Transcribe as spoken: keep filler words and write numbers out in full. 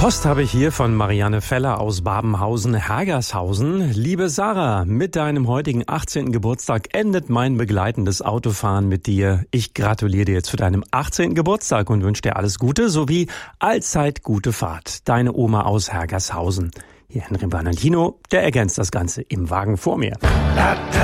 Post habe ich hier von Marianne Feller aus Babenhausen-Hergershausen. Liebe Sarah, mit deinem heutigen achtzehnten Geburtstag endet mein begleitendes Autofahren mit dir. Ich gratuliere dir zu deinem achtzehnten Geburtstag und wünsche dir alles Gute sowie allzeit gute Fahrt. Deine Oma aus Hergershausen. Hier Henry Bernardino, der ergänzt das Ganze im Wagen vor mir.